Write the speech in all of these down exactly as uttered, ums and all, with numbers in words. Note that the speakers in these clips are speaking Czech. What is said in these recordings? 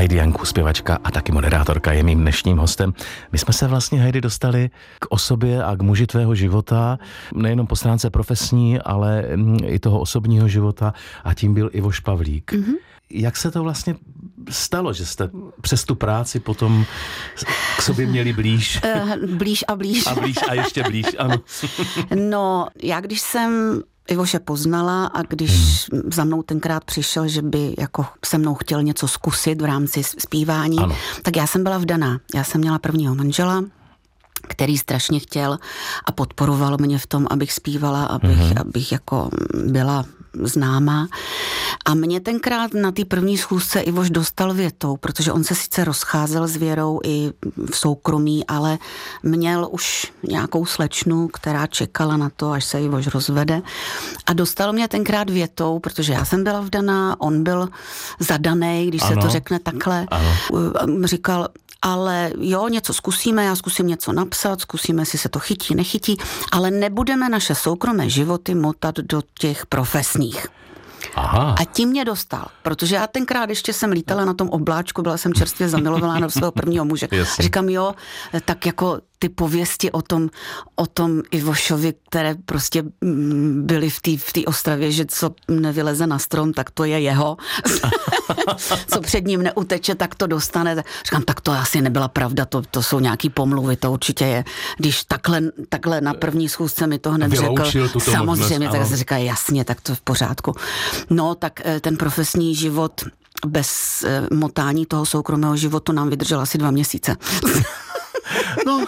Heidi Janku, zpěvačka a taky moderátorka, je mým dnešním hostem. My jsme se vlastně, Heidi, dostali k osobě a k muži tvého života, nejenom po stránce profesní, ale i toho osobního života, a tím byl Ivoš Pavlík. Mm-hmm. Jak se to vlastně stalo, že jste přes tu práci potom k sobě měli blíž? Uh, blíž a blíž. A blíž a ještě blíž, ano. No, já když jsem Ivoše poznala a když hmm. za mnou tenkrát přišel, že by jako se mnou chtěl něco zkusit v rámci zpívání, ano. tak já jsem byla vdaná. Já jsem měla prvního manžela, který strašně chtěl a podporoval mě v tom, abych zpívala, abych, mm-hmm. abych jako byla známá. A mě tenkrát na té první schůzce Ivoš dostal větou, protože on se sice rozcházel s Věrou i v soukromí, ale měl už nějakou slečnu, která čekala na to, až se Ivoš rozvede. A dostal mě tenkrát větou, protože já jsem byla vdaná, on byl zadanej, když ano. se to řekne takhle. Ano. Říkal, ale jo, něco zkusíme, já zkusím něco napsat, zkusíme, jestli se to chytí, nechytí, ale nebudeme naše soukromé životy motat do těch profesních. Aha. A tím mě dostal, protože já tenkrát ještě jsem lítala na tom obláčku, byla jsem čerstvě zamilovaná do svého prvního muže. Jasně. Říkám, jo, tak jako ty pověsti o tom, o tom Ivošovi, které prostě byly v té v té Ostravě, že co nevyleze na strom, tak to je jeho. Co před ním neuteče, tak to dostane. Říkám, tak to asi nebyla pravda, to, to jsou nějaký pomluvy, to určitě je. Když takhle, takhle na první schůzce mi to hned řekl, samozřejmě, tak se říká, jasně, tak to je v pořádku. No, tak ten profesní život bez motání toho soukromého životu nám vydržel asi dva měsíce. No,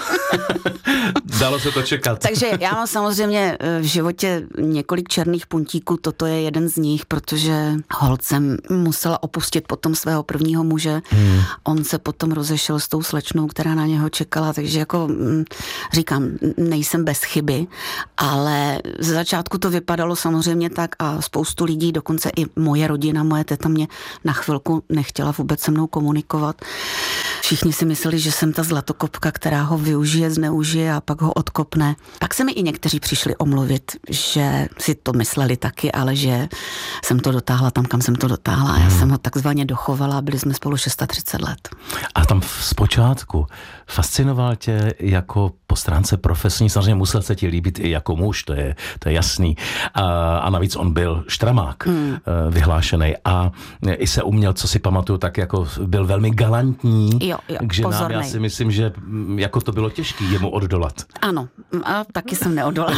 dalo se to čekat. Takže já mám samozřejmě v životě několik černých puntíků, toto je jeden z nich, protože holt jsem musela opustit potom svého prvního muže. Hmm. On se potom rozešel s tou slečnou, která na něho čekala, takže jako říkám, nejsem bez chyby, ale ze začátku to vypadalo samozřejmě tak a spoustu lidí, dokonce i moje rodina, moje teta mě na chvilku nechtěla vůbec se mnou komunikovat. Všichni si mysleli, že jsem ta zlatokopka, která ho využije, zneužije a pak ho odkopne. Pak se mi i někteří přišli omluvit, že si to mysleli taky, ale že jsem to dotáhla tam, kam jsem to dotáhla. Já hmm. jsem ho takzvaně dochovala a byli jsme spolu třicet šest let. A tam zpočátku fascinoval tě jako po stránce profesní, samozřejmě musel se ti líbit i jako muž, to je, to je jasný. A, a navíc on byl štramák hmm. vyhlášený a i se uměl, co si pamatuju, tak jako byl velmi galantní jo, jo, k ženám. pozornej. Já si myslím, že jako to bylo těžké jemu oddolat. Ano, a taky jsem neodolala.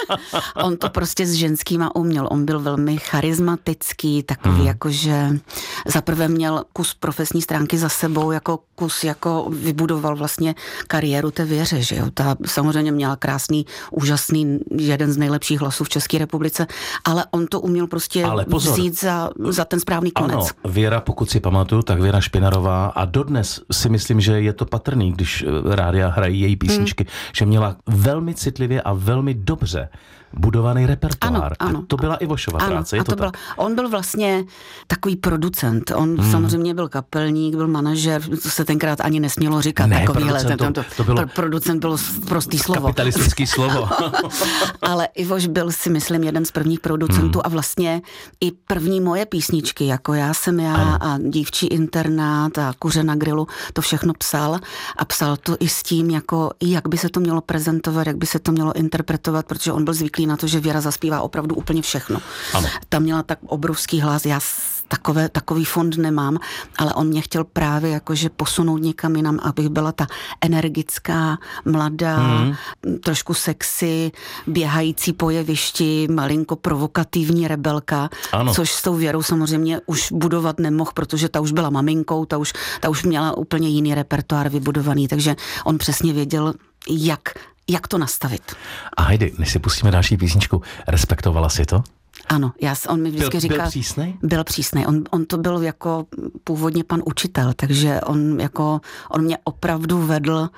On to prostě s ženskýma uměl. On byl velmi charismatický, takový hmm. jako, že zaprvé měl kus profesní stránky za sebou, jako kus jako vybudoval vlastně kariéru té Věře, že jo. Ta samozřejmě měla krásný, úžasný, jeden z nejlepších hlasů v České republice, ale on to uměl prostě vzít za, za ten správný konec. Ano, Věra, pokud si pamatuju, tak Věra Špinarová a dodnes si myslím, že je to patrný, když rádia hrají její písničky, hmm. že měla velmi citlivě a velmi dobře budovaný repertoár. Ano, ano. To byla Ivošova ano, práce, je to, to byla, tak? On byl vlastně takový producent. On hmm. samozřejmě byl kapelník, byl manažer, to se tenkrát ani nesmělo říkat. Ne, takovýhle, producent, ten, to, to, to bylo producent bylo prostý slovo. Kapitalistický slovo. Ale Ivoš byl, si myslím, jeden z prvních producentů hmm. a vlastně i první moje písničky, jako Já jsem já ano. a Dívčí internát a Kuře na grilu, to všechno psal a psal to i s tím, jako jak by se to mělo prezentovat, jak by se to mělo interpretovat, protože on byl zvyklý na to, že Věra zaspívá opravdu úplně všechno. Ano. Tam měla tak obrovský hlas, já takové, takový fond nemám, ale on mě chtěl právě jakože posunout někam jinam, abych byla ta energická, mladá, hmm. trošku sexy, běhající po jevišti, malinko provokativní rebelka, ano. což s tou Věrou samozřejmě už budovat nemohl, protože ta už byla maminkou, ta už, ta už měla úplně jiný repertoár vybudovaný, takže on přesně věděl, jak Jak to nastavit? A Heidi, než si pustíme další písničku, respektovala si to? Ano, já, on mi vždycky byl, říká... Byl přísnej? Byl přísnej. On, on to byl jako původně pan učitel, takže on jako, on mě opravdu vedl,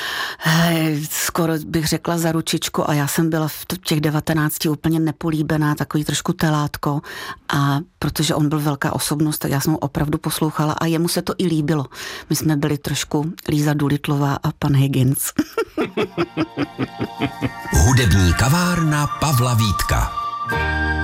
hej, skoro bych řekla za ručičku a já jsem byla v těch devatenácti úplně nepolíbená, takový trošku telátko a protože on byl velká osobnost, tak já jsem ho opravdu poslouchala a jemu se to i líbilo. My jsme byli trošku Líza Doolitlová a pan Higgins. Hudební kavárna Pavla Vítka.